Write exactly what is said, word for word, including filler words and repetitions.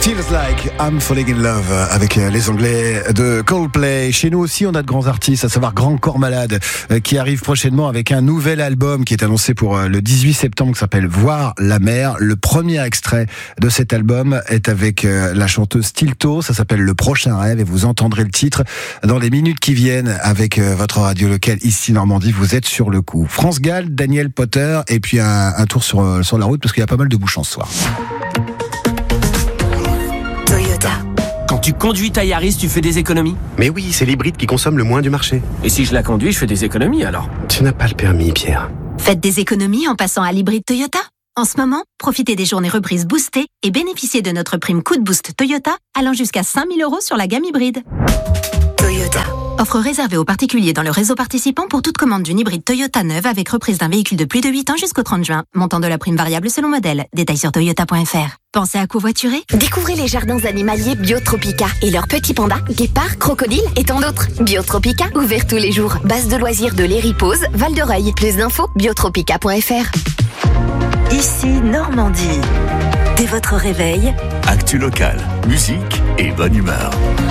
Feels Like I'm Falling in Love avec les Anglais de Coldplay. Chez nous aussi, on a de grands artistes, à savoir Grand Corps Malade, qui arrive prochainement avec un nouvel album qui est annoncé pour le dix-huit septembre, qui s'appelle Voir la mer. Le premier extrait de cet album est avec la chanteuse Tilto. Ça s'appelle Le Prochain Rêve et vous entendrez le titre dans les minutes qui viennent avec votre radio locale ici Normandie. Vous êtes sur le coup. France Gall, Daniel Potter et puis un, un tour sur, sur la route parce qu'il y a pas mal de bouchons ce soir. Quand tu conduis ta Yaris, tu fais des économies ? Mais oui, c'est l'hybride qui consomme le moins du marché. Et si je la conduis, je fais des économies alors ? Tu n'as pas le permis, Pierre. Faites des économies en passant à l'hybride Toyota. En ce moment, profitez des journées reprises boostées et bénéficiez de notre prime coup de boost Toyota allant jusqu'à cinq mille euros sur la gamme hybride. Toyota. Offre réservée aux particuliers dans le réseau participant pour toute commande d'une hybride Toyota neuve avec reprise d'un véhicule de plus de huit ans jusqu'au trente juin. Montant de la prime variable selon modèle. Détails sur toyota point f r. Pensez à covoiturer ? Découvrez les jardins animaliers Biotropica et leurs petits pandas, guépards, crocodiles et tant d'autres. Biotropica, ouvert tous les jours. Base de loisirs de l'Héripose, Val-de-Reuil. Plus d'infos, biotropica point f r. Ici Normandie. Dès votre réveil, actu local, musique et bonne humeur.